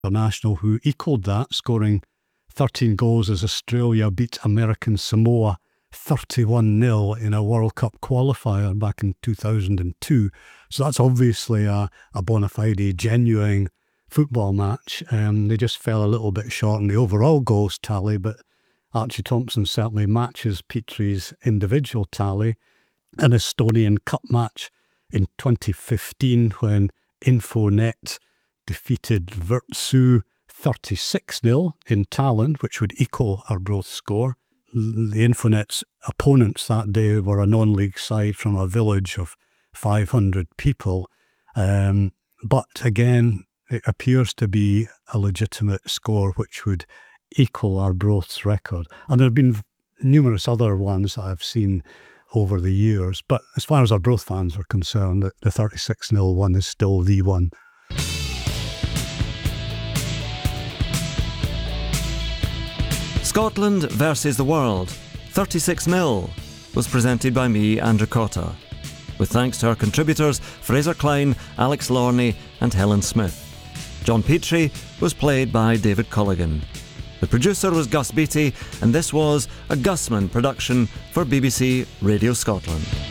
international who equalled that, scoring 13 goals as Australia beat American Samoa 31-0 in a World Cup qualifier back in 2002. So that's obviously a bona fide, genuine football match. They just fell a little bit short in the overall goals tally, but Archie Thompson certainly matches Petrie's individual tally. An Estonian Cup match in 2015 when Infonet defeated Virtsu 36-0 in Tallinn, which would equal Arbroath's score. The Infonet's opponents that day were a non-league side from a village of 500 people. But again, it appears to be a legitimate score which would equal Arbroath's record. And there have been numerous other ones that I've seen over the years. But as far as Arbroath fans are concerned, the 36-0 one is still the one. Scotland versus the World, 36-0, was presented by me, Andrew Cotter, with thanks to our contributors Fraser Klein, Alex Lorney and Helen Smith. John Petrie was played by David Colligan. The producer was Gus Beattie, and this was a Gusman production for BBC Radio Scotland.